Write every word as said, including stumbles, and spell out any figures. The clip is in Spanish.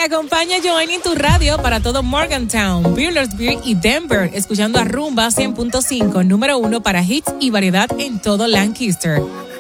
acompaña Joanny en tu radio para todo Morgantown, Buehlersburg y Denver, escuchando a Rumba cien punto cinco, número uno para hits y variedad en todo Lancaster.